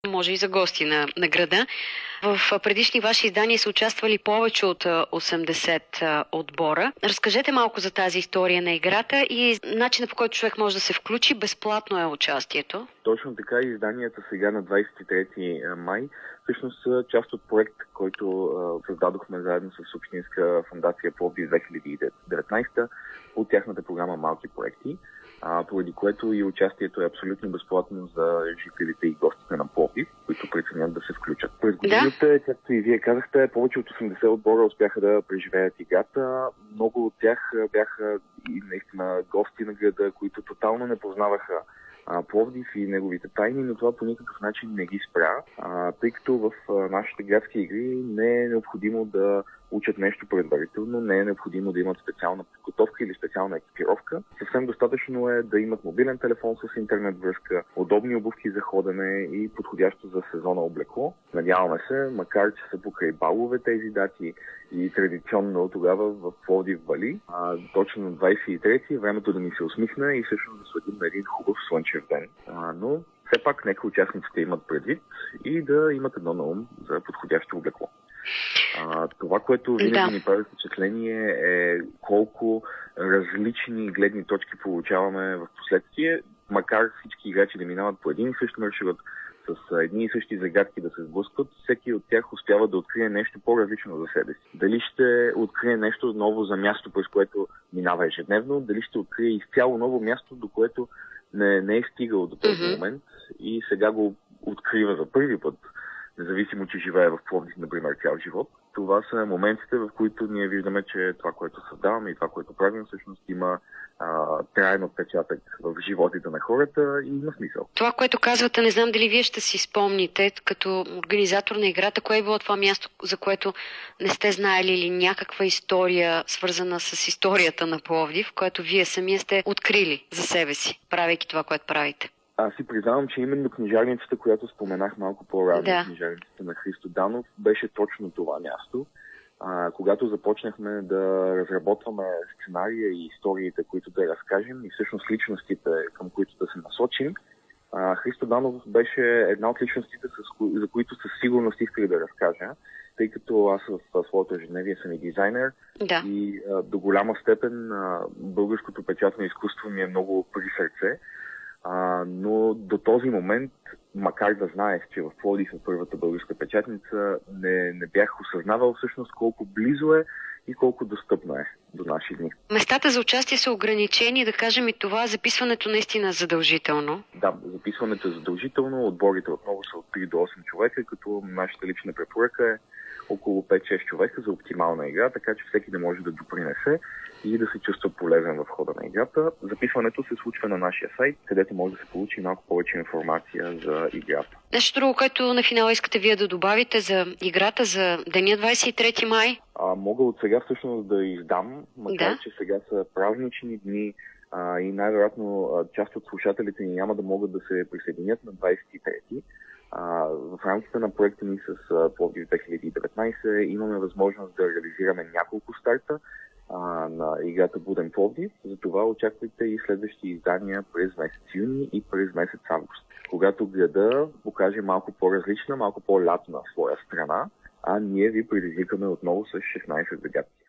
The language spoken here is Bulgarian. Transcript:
може и за гости на града. В предишни ваши издания са участвали повече от 80 отбора. Разкажете малко за тази история на играта и начина, по който човек може да се включи. Безплатно е участието. Точно така, изданията сега на 23 май всъщност са част от проект, който създадохме заедно с Общинска фондация Пловдив 2019 от тяхната програма Малки проекти, поради което и участието е абсолютно безплатно за жителите и гостите на Пловдив, които преценят да се включат. През годините, както и вие казахте, повече от 80 отбора успяха да преживеят играта. Много от тях бяха и наистина гости на града, които тотално не познаваха Пловдив и неговите тайни, но това по никакъв начин не ги спря, тъй като в нашите градски игри не е необходимо да учат нещо предварително, не е необходимо да имат специална подготовка или специална екипировка. Съвсем достатъчно е да имат мобилен телефон с интернет връзка, удобни обувки за ходене и подходящо за сезона облекло. Надяваме се, макар че са покрай балове тези дати и традиционно тогава в Пловдив вали, точно на 23-ти времето да ни се усмихне и всъщност да следим на един хубав слънчев ден. Но все пак нека участниците имат предвид и да имат едно на ум за подходящо облекло. Това, което винаги ни прави впечатление е колко различни гледни точки получаваме в последствие, макар всички играчи да минават по един и същ маршрут, с едни и същи загадки да се сблъскват, всеки от тях успява да открие нещо по-различно за себе си. Дали ще открие нещо ново за място, през което минава ежедневно, дали ще открие изцяло ново място, до което не е стигал до този момент и сега го открива за първи път, независимо, че живее в Пловдив, например, цял живот. Това са моментите, в които ние виждаме, че това, което създаваме и това, което правим, всъщност има траен отпечатък в животите на хората и има смисъл. Това, което казвате, не знам дали вие ще си спомните, като организатор на играта, кое е било това място, за което не сте знаели, или някаква история, свързана с историята на Пловдив, което вие самия сте открили за себе си, правейки това, което правите? Аз си признавам, че именно книжарницата, която споменах малко по-рано, книжарницата на Христо Данов, беше точно това място. Когато започнахме да разработваме сценария и историите, които да разкажем и всъщност личностите, към които да се насочим, Христо Данов беше една от личностите, за които със сигурност исках да разкажа, тъй като аз в своето ежедневие съм и дизайнер и до голяма степен българското печатно изкуство ми е много при сърце. Но до този момент, макар да знаех, че в Пловдив е първата българска печатница, не бях осъзнавал всъщност колко близо е и колко достъпно е до наши дни. Местата за участие са ограничени, да кажем и това, записването наистина е задължително. Да, записването е задължително, отборите отново са от 3 до 8 човека, като нашата лична препоръка е около 5-6 човека за оптимална игра, така че всеки да може да допринесе и да се чувства полезен в хода на играта. Записването се случва на нашия сайт, където може да се получи малко повече информация за играта. Нещо друго, което на финала искате вие да добавите за играта, за деня 23 май? Мога от сега всъщност да издам, макар че сега са празнични дни и най-вероятно част от слушателите ни няма да могат да се присъединят на 23-ти. В рамките на проекта ни с Пловдив 2019 имаме възможност да реализираме няколко старта на играта Буден Пловдив. Затова очаквайте и следващи издания през месец юни и през месец август, когато града покаже малко по-различна, малко по-лятна своя страна, а ние ви предизвикаме отново с 16 загадки.